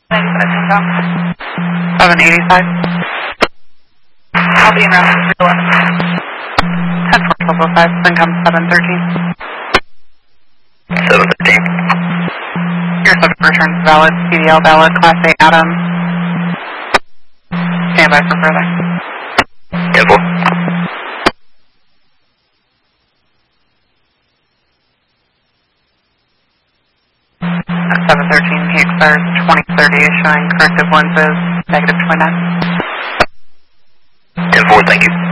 785. I'll be in route 311. 10-4-1205, then come 713. 713. Your subject returns valid, CDL valid, Class A Adam. Stand by for further. 10-4. At 713, he expires 2030, showing corrective lenses, -29. 10-4, thank you.